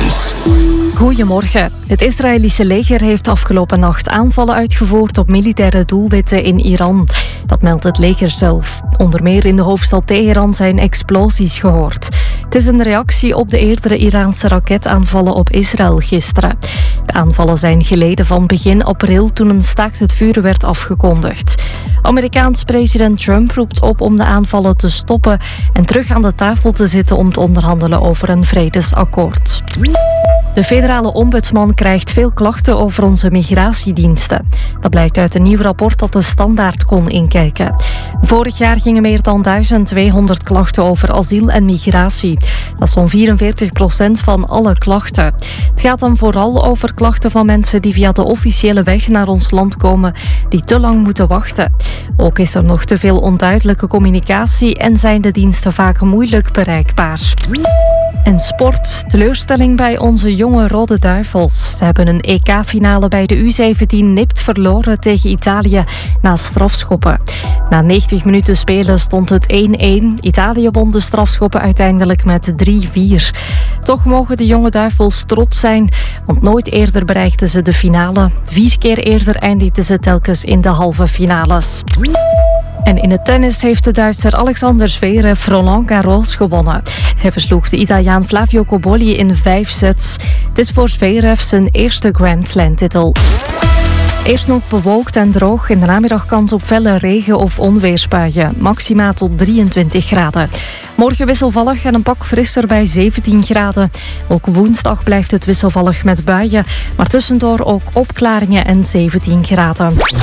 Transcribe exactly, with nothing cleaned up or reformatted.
Nieuws. Goedemorgen. Het Israëlische leger heeft afgelopen nacht aanvallen uitgevoerd op militaire doelwitten in Iran. Dat meldt het leger zelf. Onder meer in de hoofdstad Teheran zijn explosies gehoord. Het is een reactie op de eerdere Iraanse raketaanvallen op Israël gisteren. De aanvallen zijn geleden van begin april toen een staakt het vuren werd afgekondigd. Amerikaans president Trump roept op om de aanvallen te stoppen en terug aan de tafel te zitten om te onderhandelen over een vredesakkoord. De federale ombudsman krijgt veel klachten over onze migratiediensten. Dat blijkt uit een nieuw rapport dat de Standaard kon inkijken. Vorig jaar gingen meer dan duizend tweehonderd klachten over asiel en migratie. Dat is zo'n vierenveertig procent van alle klachten. Het gaat dan vooral over klachten van mensen die via de officiële weg naar ons land komen, die te lang moeten wachten. Ook is er nog te veel onduidelijke communicatie en zijn de diensten vaak moeilijk bereikbaar. En sport. Teleurstelling bij onze jonge Rode Duivels. Ze hebben een E K-finale bij de U zeventien nipt verloren tegen Italië na strafschoppen. Na negentig minuten spelen stond het één-één. Italië won de strafschoppen uiteindelijk met drie vier. Toch mogen de jonge Duivels trots zijn, want nooit eerder bereikten ze de finale. Vier keer eerder eindigden ze telkens in de halve finales. En in het tennis heeft de Duitser Alexander Zverev Roland Garros gewonnen. Hij versloeg de Italiaan Flavio Cobolli in vijf sets. Het is voor Zverev zijn eerste Grand Slam-titel. Eerst nog bewolkt en droog. In de namiddag kans op felle regen- of onweersbuien. Maxima tot drieëntwintig graden. Morgen wisselvallig en een pak frisser bij zeventien graden. Ook woensdag blijft het wisselvallig met buien. Maar tussendoor ook opklaringen en zeventien graden.